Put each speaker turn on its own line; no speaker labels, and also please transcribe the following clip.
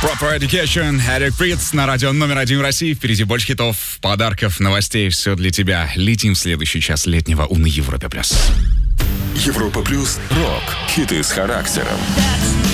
Proper Education, Эрик Притц на радио номер 1 в России. Впереди больше хитов, подарков, новостей. Все для тебя. Летим в следующий час летнего на Европе+.
Европа плюс рок. Хиты с характером.